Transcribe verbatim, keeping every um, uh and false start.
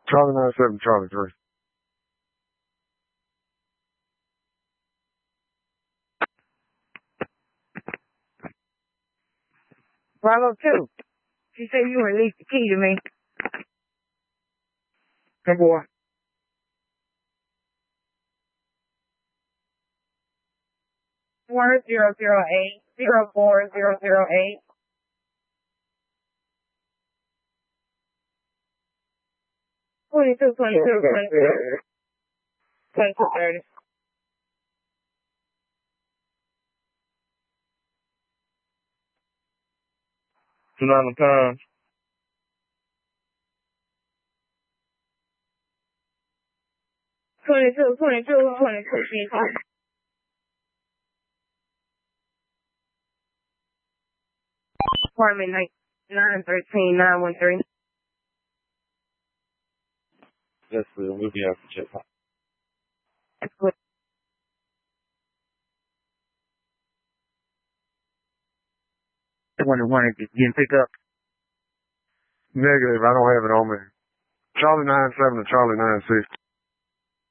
Charlie nine seven, Charlie three. Bravo two. She said you released the key to me. Come boy. Four zero zero eight zero four zero zero eight. Twenty two, twenty two, twenty two. Twenty two thirty. Two nine pounds. Twenty two, twenty two, twenty two. Apartment nine thirteen nine one three. Yes, sir. We'll be out for check. That's good. When the one is getting picked up. Negative. I don't have it on me. Charlie nine seven to Charlie nine six.